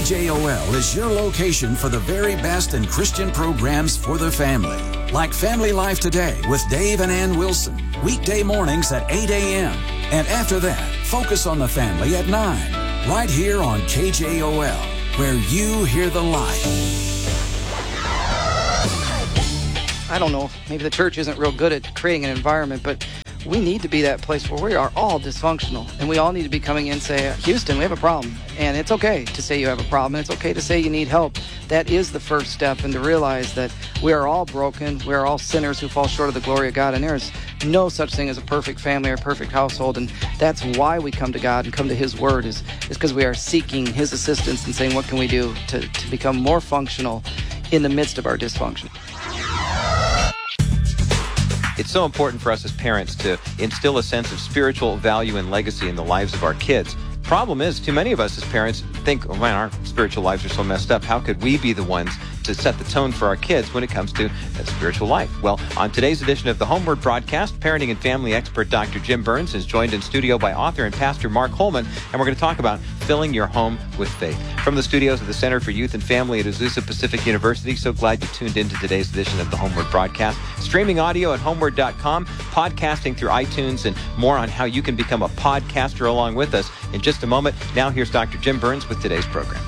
KJOL is your location for the very best in Christian programs for the family. Like Family Life Today with Dave and Ann Wilson. Weekday mornings at 8 a.m. And after that, Focus on the Family at 9. Right here on KJOL, where you hear the light. I don't know, maybe the church isn't real good at creating an environment, but we need to be that place where we are all dysfunctional, and we all need to be coming in and say, Houston, we have a problem, and it's okay to say you have a problem, and it's okay to say you need help. That is the first step, and to realize that we are all broken, we are all sinners who fall short of the glory of God, and there is no such thing as a perfect family or a perfect household, and that's why we come to God and come to His Word, is because we are seeking His assistance and saying, what can we do to become more functional in the midst of our dysfunction? It's so important for us as parents to instill a sense of spiritual value and legacy in the lives of our kids. Problem is, too many of us as parents think, oh man, our spiritual lives are so messed up. How could we be the ones to set the tone for our kids when it comes to that spiritual life? Well, on today's edition of the Homeward Broadcast, parenting and family expert Dr. Jim Burns is joined in studio by author and pastor Mark Holman, and we're going to talk about filling your home with faith. From the studios of the Center for Youth and Family at Azusa Pacific University, so glad you tuned into today's edition of the Homeward Broadcast. Streaming audio at homeward.com, podcasting through iTunes, and more on how you can become a podcaster along with us in just a moment. Now here's Dr. Jim Burns with today's program.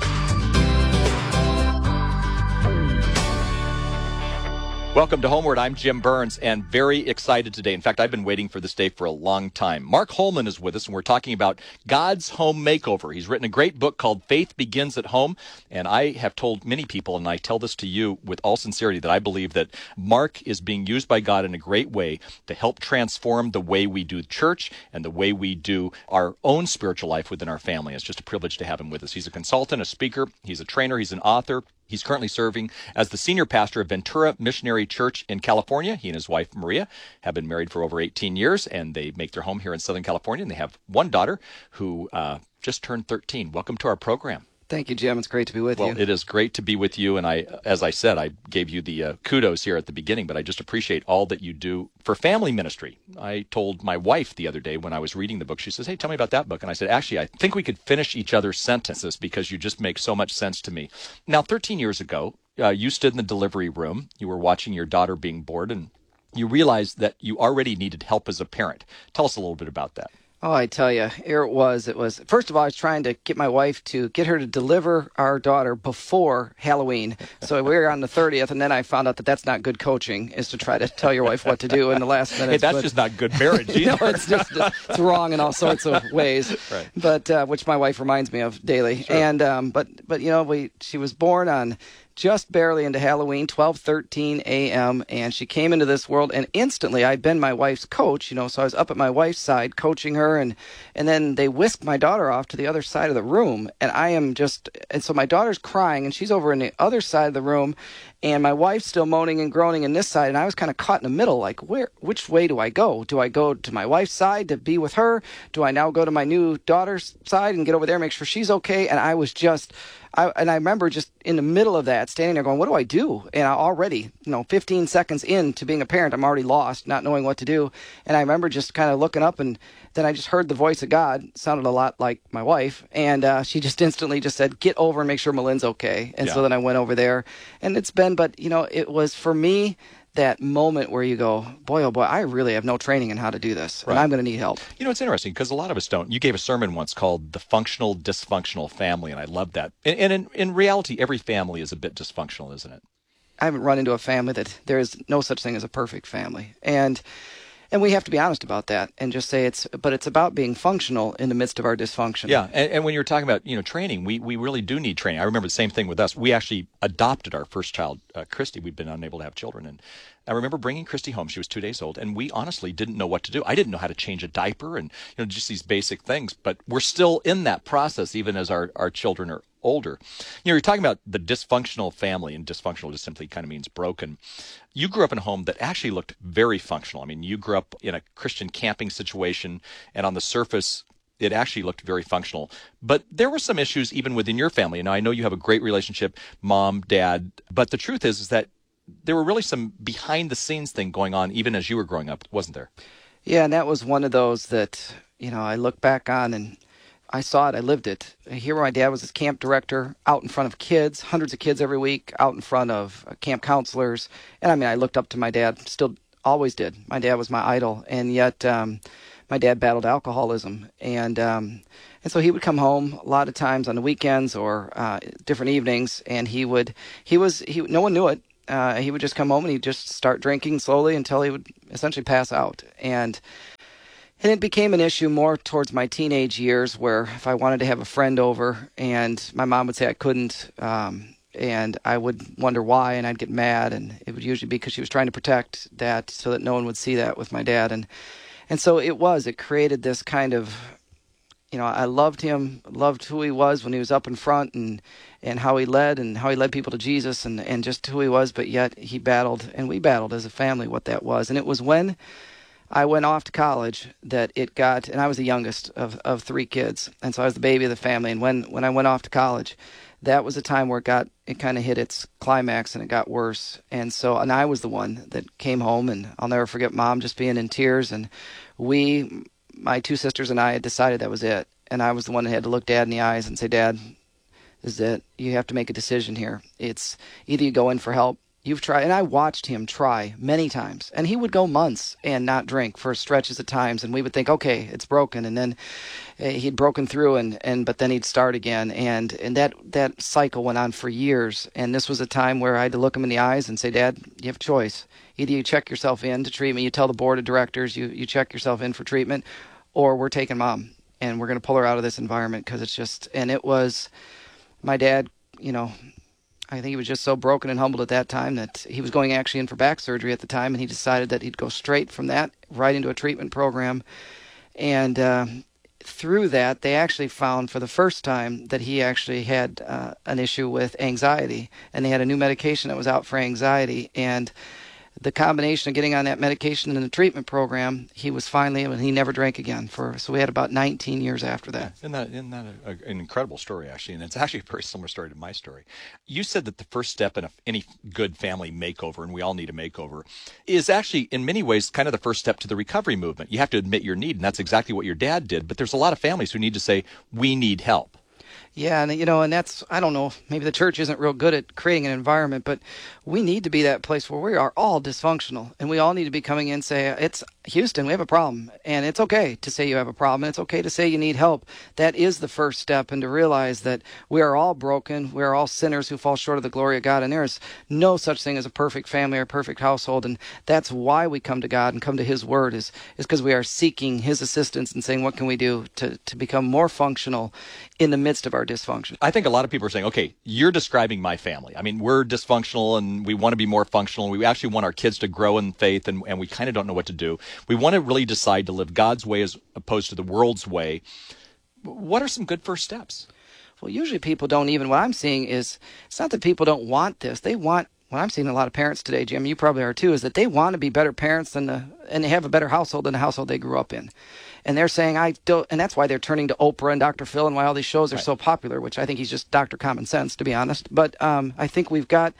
Welcome to Homeward. I'm Jim Burns, and very excited today. In fact, I've been waiting for this day for a long time. Mark Holman is with us, and we're talking about God's Home Makeover. He's written a great book called Faith Begins at Home, and I have told many people, and I tell this to you with all sincerity, that I believe that Mark is being used by God in a great way to help transform the way we do church and the way we do our own spiritual life within our family. It's just a privilege to have him with us. He's a consultant, a speaker, he's a trainer, he's an author. He's currently serving as the senior pastor of Ventura Missionary Church in California. He and his wife, Maria, have been married for over 18 years, and they make their home here in Southern California, and they have one daughter who just turned 13. Welcome to our program. Thank you, Jim. It's great to be with you. Well, it is great to be with you, and as I said, I gave you the kudos here at the beginning, but I just appreciate all that you do for family ministry. I told my wife the other day when I was reading the book, she says, hey, tell me about that book. And I said, actually, I think we could finish each other's sentences because you just make so much sense to me. Now, 13 years ago, you stood in the delivery room. You were watching your daughter being born, and you realized that you already needed help as a parent. Tell us a little bit about that. Oh, I tell you, here it was. First of all, I was trying to get my wife to get her to deliver our daughter before Halloween. So we were on the 30th, and then I found out that that's not good coaching, is to try to tell your wife what to do in the last minute. Hey, that's just not good marriage either. No, it's wrong in all sorts of ways. Right. But which my wife reminds me of daily. Sure. And but you know, she was born on just barely into Halloween, 12:13 a.m., and she came into this world, and instantly I'd been my wife's coach, so I was up at my wife's side coaching her, and then they whisked my daughter off to the other side of the room, and so my daughter's crying, and she's over in the other side of the room, and my wife's still moaning and groaning in this side, and I was kind of caught in the middle, like, which way do I go? Do I go to my wife's side to be with her? Do I now go to my new daughter's side and get over there, make sure she's okay? And I was I remember just in the middle of that, standing there going, what do I do? And I already, 15 seconds into being a parent, I'm already lost, not knowing what to do. And I remember just kind of looking up, and then I just heard the voice of God. It sounded a lot like my wife. And she just instantly just said, get over and make sure Malin's okay. And So then I went over there. And it's been, but, it was for me that moment where you go, boy, oh boy, I really have no training in how to do this, and I'm going to need help. It's interesting because a lot of us don't. You gave a sermon once called The Functional Dysfunctional Family, and I love that. And in reality, every family is a bit dysfunctional, isn't it? I haven't run into a family that there is no such thing as a perfect family. And we have to be honest about that and just say it's about being functional in the midst of our dysfunction. Yeah, and when you're talking about, training, we really do need training. I remember the same thing with us. We actually adopted our first child, Christy. We've been unable to have children, and I remember bringing Christy home. She was 2 days old, and we honestly didn't know what to do. I didn't know how to change a diaper and, just these basic things, but we're still in that process even as our children are older. You're talking about the dysfunctional family, and dysfunctional just simply kind of means broken. You grew up in a home that actually looked very functional. I mean, you grew up in a Christian camping situation, and on the surface, it actually looked very functional. But there were some issues even within your family. Now, I know you have a great relationship, mom, dad, but the truth is that there were really some behind-the-scenes thing going on even as you were growing up, wasn't there? Yeah, and that was one of those that, I look back on, and I saw it. I lived it. Here where my dad was his camp director, out in front of kids, hundreds of kids every week, out in front of camp counselors. And I mean, I looked up to my dad, still always did. My dad was my idol. And yet my dad battled alcoholism. And so he would come home a lot of times on the weekends or different evenings, and no one knew it. He would just come home and he'd just start drinking slowly until he would essentially pass out. And it became an issue more towards my teenage years, where if I wanted to have a friend over and my mom would say I couldn't, and I would wonder why, and I'd get mad, and it would usually be because she was trying to protect that so that no one would see that with my dad. And so it created this kind of, I loved him, loved who he was when he was up in front, and how he led people to Jesus, and just who he was, but yet he battled, and we battled as a family what that was. And it was when I went off to college that and I was the youngest of three kids, and so I was the baby of the family. And when I went off to college, that was a time where it kind of hit its climax, and it got worse. And I was the one that came home, and I'll never forget Mom just being in tears. And my two sisters and I had decided that was it. And I was the one that had to look Dad in the eyes and say, Dad, this is it. You have to make a decision here. It's either you go in for help. You've tried, and I watched him try many times, and he would go months and not drink for stretches of times, and we would think, okay, it's broken, and then he'd broken through, but then he'd start again, and that cycle went on for years. And this was a time where I had to look him in the eyes and say, Dad, you have a choice. Either you check yourself in to treatment, you tell the board of directors you check yourself in for treatment, or we're taking Mom, and we're going to pull her out of this environment, because it's just, and it was, my dad, I think he was just so broken and humbled at that time that he was going actually in for back surgery at the time, and he decided that he'd go straight from that right into a treatment program. And through that, they actually found for the first time that he actually had an issue with anxiety, and they had a new medication that was out for anxiety. And the combination of getting on that medication and the treatment program, he was finally, and he never drank again. So we had about 19 years after that. Isn't that an incredible story, actually? And it's actually a very similar story to my story. You said that the first step in any good family makeover, and we all need a makeover, is actually in many ways kind of the first step to the recovery movement. You have to admit your need, and that's exactly what your dad did. But there's a lot of families who need to say, we need help. Yeah, and that's, I don't know, maybe the church isn't real good at creating an environment, but we need to be that place where we are all dysfunctional, and we all need to be coming in and say, it's Houston, we have a problem, and it's okay to say you have a problem, and it's okay to say you need help. That is the first step, and to realize that we are all broken, we are all sinners who fall short of the glory of God, and there is no such thing as a perfect family or a perfect household, and that's why we come to God and come to His Word, is because we are seeking His assistance and saying, what can we do to become more functional in the midst of our dysfunction? I think a lot of people are saying, okay, you're describing my family. I mean, we're dysfunctional and we want to be more functional. We actually want our kids to grow in faith, and we kind of don't know what to do. We want to really decide to live God's way as opposed to the world's way. What are some good first steps? Well, usually people don't even, what I'm seeing is, it's not that people don't want this. They want, what I'm seeing a lot of parents today, Jim, you probably are too, is that they want to be better parents and they have a better household than the household they grew up in. And they're saying, and that's why they're turning to Oprah and Dr. Phil and why all these shows are so popular, which I think he's just Dr. Common Sense, to be honest. But I think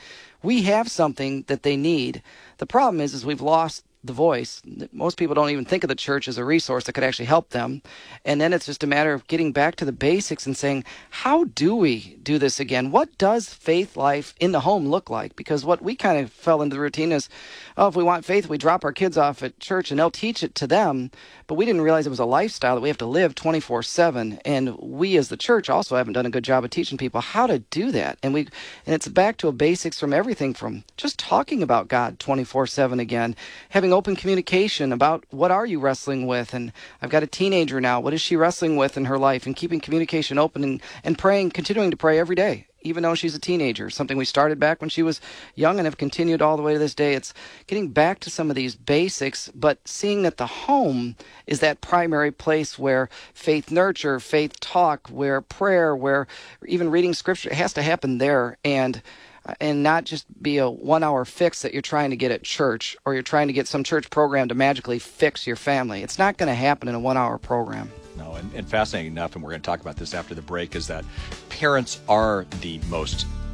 we have something that they need. The problem is we've lost the voice. Most people don't even think of the church as a resource that could actually help them. And then it's just a matter of getting back to the basics and saying, how do we do this again? What does faith life in the home look like? Because what we kind of fell into the routine is, if we want faith, we drop our kids off at church and they'll teach it to them. But we didn't realize it was a lifestyle that we have to live 24/7. And we as the church also haven't done a good job of teaching people how to do that. And it's back to a basics from everything from just talking about God 24/7 again, having open communication about what are you wrestling with. And I've got a teenager now. What is she wrestling with in her life? And keeping communication open and praying, continuing to pray every day, even though she's a teenager, something we started back when she was young and have continued all the way to this day. It's getting back to some of these basics, but seeing that the home is that primary place where faith nurture, faith talk, where prayer, where even reading scripture, it has to happen there. And not just be a 1-hour fix that you're trying to get at church, or you're trying to get some church program to magically fix your family. It's not going to happen in a 1-hour program. No, and fascinating enough, and we're going to talk about this after the break, is that parents are the most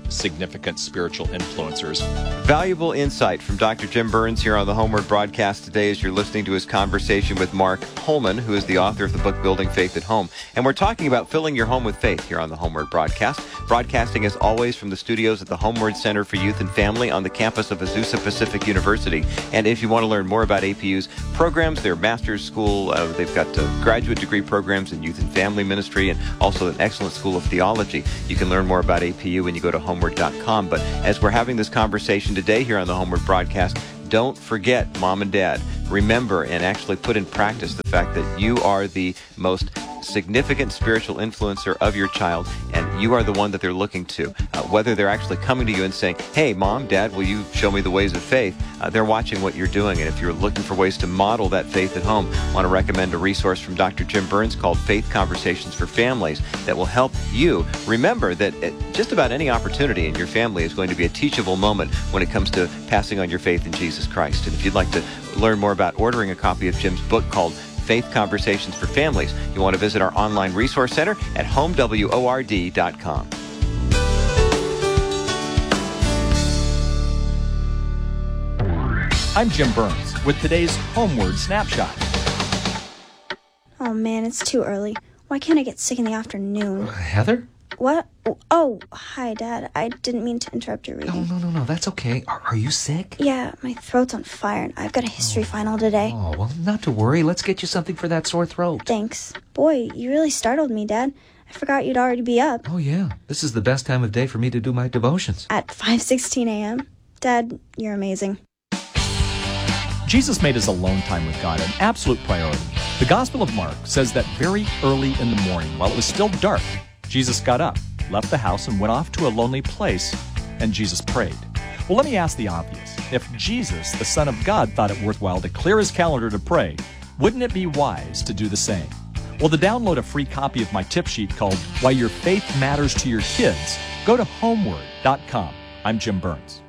significant spiritual influencers. Valuable insight from Dr. Jim Burns here on the Homeward broadcast today as you're listening to his conversation with Mark Holman, who is the author of the book Building Faith at Home. And we're talking about filling your home with faith here on the Homeward broadcast. Broadcasting as always from the studios at the Homeward Center for Youth and Family on the campus of Azusa Pacific University. And if you want to learn more about APU's programs, their master's school, they've got graduate degree programs in youth and family ministry and also an excellent school of theology. You can learn more about APU when you go to homeward.com. But as we're having this conversation today here on the Homeward broadcast, don't forget, Mom and Dad, remember and actually put in practice the fact that you are the most significant spiritual influencer of your child, and you are the one that they're looking to. Whether they're actually coming to you and saying, hey, Mom, Dad, will you show me the ways of faith? They're watching what you're doing, and if you're looking for ways to model that faith at home, I want to recommend a resource from Dr. Jim Burns called Faith Conversations for Families that will help you remember that just about any opportunity in your family is going to be a teachable moment when it comes to passing on your faith in Jesus Christ. And if you'd like to learn more about ordering a copy of Jim's book called Faith Conversations for Families, you want to visit our online resource center at homeword.com. I'm Jim Burns with today's Homeward Snapshot. Oh man, it's too early. Why can't I get sick in the afternoon? Heather? What? Oh, hi, Dad. I didn't mean to interrupt your reading. No, that's okay. Are you sick? Yeah, my throat's on fire, and I've got a history final today. Oh, well, not to worry. Let's get you something for that sore throat. Thanks. Boy, you really startled me, Dad. I forgot you'd already be up. Oh, yeah. This is the best time of day for me to do my devotions. At 5:16 a.m.? Dad, you're amazing. Jesus made his alone time with God an absolute priority. The Gospel of Mark says that very early in the morning, while it was still dark, Jesus got up, left the house, and went off to a lonely place, and Jesus prayed. Well, let me ask the obvious. If Jesus, the Son of God, thought it worthwhile to clear his calendar to pray, wouldn't it be wise to do the same? Well, to download a free copy of my tip sheet called Why Your Faith Matters to Your Kids, go to homeward.com. I'm Jim Burns.